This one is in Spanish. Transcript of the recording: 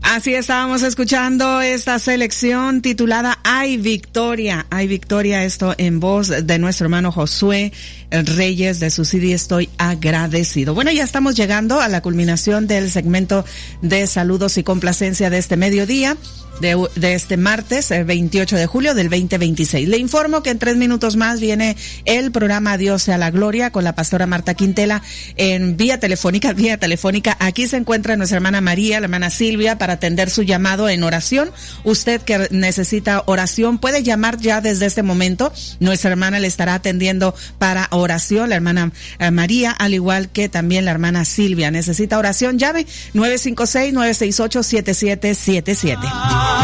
Así estábamos escuchando esta selección titulada Hay Victoria. Hay Victoria, esto en voz de nuestro hermano Josué Reyes de su CD Estoy Agradecido. Bueno, ya estamos llegando a la culminación del segmento de saludos y complacencia de este mediodía. De este martes 28 de julio del 2026. Le informo que en 3 minutos más viene el programa Dios sea la gloria con la pastora Marta Quintela en vía telefónica. Aquí se encuentra nuestra hermana María, la hermana Silvia, para atender su llamado en oración. Usted que necesita oración puede llamar ya desde este momento. Nuestra hermana le estará atendiendo para oración, la hermana María, al igual que también la hermana Silvia. Necesita oración, llame 956-968-7777.